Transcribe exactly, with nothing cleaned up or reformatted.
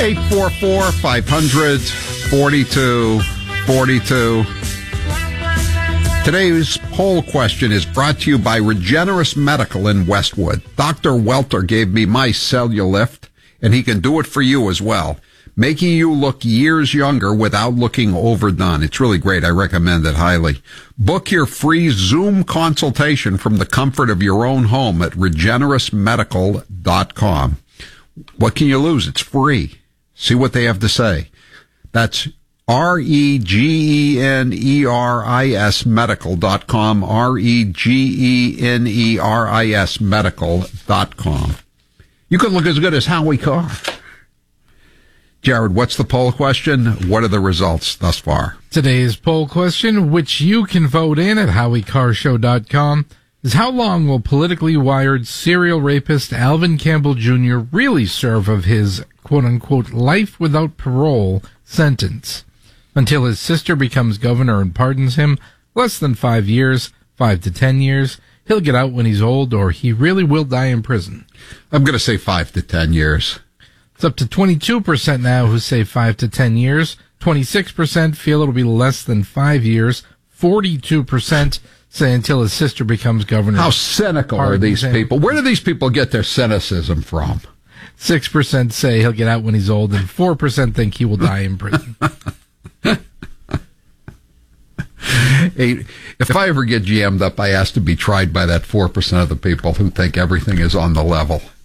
eight four four, five hundred, forty-two forty-two. Today's poll question is brought to you by Regeneris Medical in Westwood. Doctor Welter gave me my Cellulift, and he can do it for you as well, making you look years younger without looking overdone. It's really great. I recommend it highly. Book your free Zoom consultation from the comfort of your own home at regeneris medical dot com. What can you lose? It's free. See what they have to say. That's R E G E N E R I S medical dot com, R E G E N E R I S medical dot com. You could look as good as Howie Carr. Jared, what's the poll question? What are the results thus far? Today's poll question, which you can vote in at howie carr show dot com, is how long will politically wired serial rapist Alvin Campbell Junior really serve of his quote-unquote life without parole sentence? Until his sister becomes governor and pardons him, less than five years, five to ten years. He'll get out when he's old, or he really will die in prison. I'm going to say five to ten years. It's up to twenty-two percent now who say five to ten years. twenty-six percent feel it'll be less than five years. forty-two percent say until his sister becomes governor. How cynical are these him. people? Where do these people get their cynicism from? six percent say he'll get out when he's old, and four percent think he will die in prison. Hey, if I ever get jammed up, I ask to be tried by that four percent of the people who think everything is on the level.